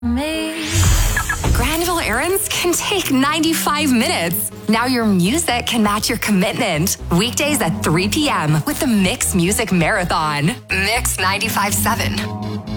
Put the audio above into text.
Me. Granville errands can take 95 minutes. Now your music can match your commitment. Weekdays at 3 p.m. with the Mix Music Marathon. Mix 95.7.